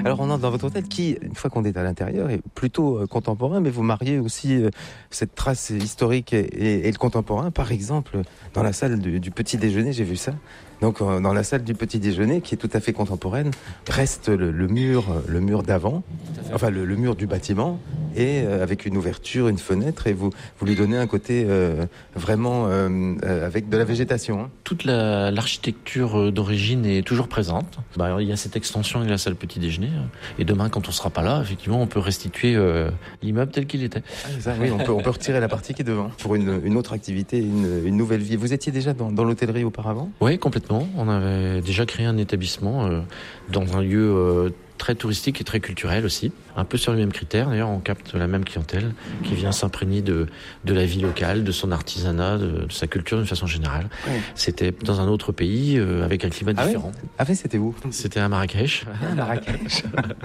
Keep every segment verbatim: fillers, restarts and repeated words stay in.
Alors on entre dans votre hôtel qui, une fois qu'on est à l'intérieur, est plutôt euh, contemporain, mais vous mariez aussi euh, cette trace historique et, et, et le contemporain. Par exemple, dans la salle du, du petit déjeuner, j'ai vu ça. Donc euh, dans la salle du petit déjeuner, qui est tout à fait contemporaine, reste le, le mur, le mur d'avant, enfin le, le mur du bâtiment, et euh, avec une ouverture, une fenêtre, et vous vous lui donnez un côté euh, vraiment euh, euh, avec de la végétation. Hein. Toute la, l'architecture d'origine est toujours présente. Bah, alors, il y a cette extension de la salle petit déjeuner, et demain, quand on sera pas là, effectivement, on peut restituer euh, l'immeuble tel qu'il était. Ah, ça, oui, on peut on peut retirer la partie qui est devant pour une, une autre activité, une, une nouvelle vie. Vous étiez déjà dans, dans l'hôtellerie auparavant ? Oui, complètement. On avait déjà créé un établissement euh, dans un lieu euh, très touristique et très culturel aussi. Un peu sur les mêmes critères. D'ailleurs, on capte la même clientèle qui vient s'imprégner de, de la vie locale, de son artisanat, de, de sa culture d'une façon générale. Oui. C'était dans un autre pays euh, avec un climat ah différent. Oui ah oui, c'était où ? C'était à Marrakech. Ah, Marrakech.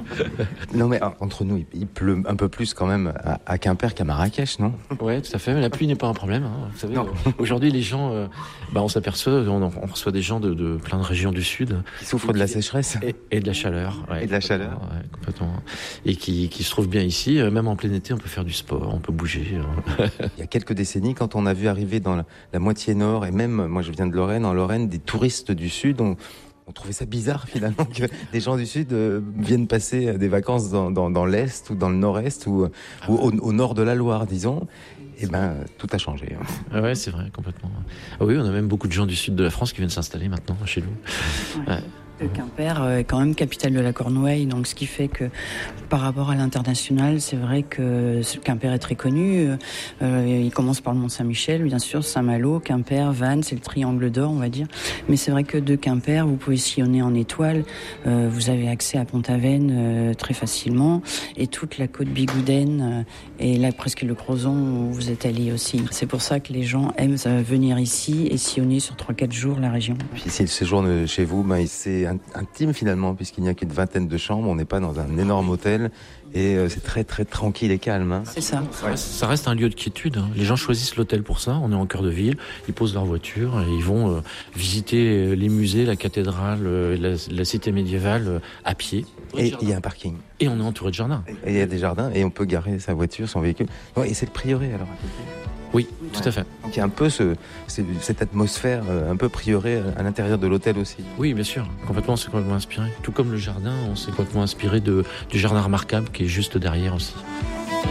Non mais entre nous, il pleut un peu plus quand même à, à Quimper qu'à Marrakech, non ? Oui, tout à fait. Mais la pluie n'est pas un problème. Hein. Vous savez, euh, aujourd'hui, les gens, euh, bah, on s'aperçoit, on, on reçoit des gens de, de plein de régions du Sud qui souffrent de la sécheresse et, et de la chaleur. Ouais, et de la chaleur. Ouais, complètement. Et qui, qui se trouvent bien ici. Même en plein été, on peut faire du sport, on peut bouger. Il y a quelques décennies, quand on a vu arriver dans la, la moitié nord, et même, moi je viens de Lorraine, en Lorraine, des touristes du Sud, on, on trouvait ça bizarre finalement que des gens du Sud euh, viennent passer des vacances dans, dans, dans l'Est ou dans le Nord-Est ou, ah ou au, au nord de la Loire, disons. Eh ben, tout a changé. Ah ouais, c'est vrai, complètement. Ah oui, on a même beaucoup de gens du sud de la France qui viennent s'installer maintenant chez nous. Ouais. Ouais. Quimper est quand même capitale de la Cornouaille, donc ce qui fait que par rapport à l'international, c'est vrai que Quimper est très connu. Euh, il commence par le Mont-Saint-Michel, bien sûr, Saint-Malo, Quimper, Vannes, c'est le triangle d'or, on va dire. Mais c'est vrai que de Quimper, vous pouvez sillonner en étoile. Euh, vous avez accès à Pont-Aven euh, très facilement, et toute la côte Bigoudaine euh, et là presque le Crozon où vous êtes allé aussi. C'est pour ça que les gens aiment venir ici et sillonner sur trois quatre jours la région. Puis si le séjour chez vous, ben, c'est intime finalement, puisqu'il n'y a qu'une vingtaine de chambres, on n'est pas dans un énorme hôtel, et euh, c'est très très tranquille et calme. Hein. C'est ça. Ouais. Ça reste un lieu de quiétude. Hein. Les gens choisissent l'hôtel pour ça, on est en cœur de ville, ils posent leur voiture, et ils vont euh, visiter les musées, la cathédrale, euh, la, la cité médiévale euh, à pied. Et il y a un parking. Et on est entouré de jardins. Et il y a des jardins, et on peut garer sa voiture, son véhicule. Ouais, et c'est le prieuré alors. Oui, tout ouais. à fait. Donc il y a un peu ce, cette atmosphère un peu prieurée à l'intérieur de l'hôtel aussi. Oui, bien sûr. Complètement, c'est complètement inspiré. Tout comme le jardin, on s'est complètement inspiré de, du jardin remarquable qui est juste derrière aussi.